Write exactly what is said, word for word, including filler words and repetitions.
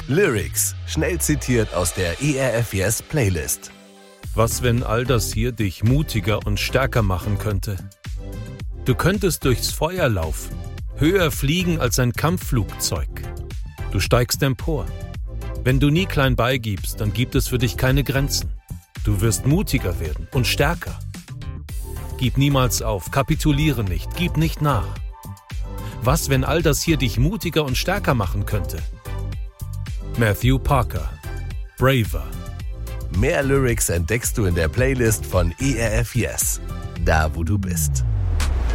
Lyrics, schnell zitiert aus der E R F Yes Playlist. Was, wenn all das hier dich mutiger und stärker machen könnte? Du könntest durchs Feuer laufen, höher fliegen als ein Kampfflugzeug. Du steigst empor. Wenn du nie klein beigibst, dann gibt es für dich keine Grenzen. Du wirst mutiger werden und stärker. Gib niemals auf, kapituliere nicht, gib nicht nach. Was, wenn all das hier dich mutiger und stärker machen könnte? Matthew Parker, Braver. Mehr Lyrics entdeckst du in der Playlist von E R F Yes, da wo du bist.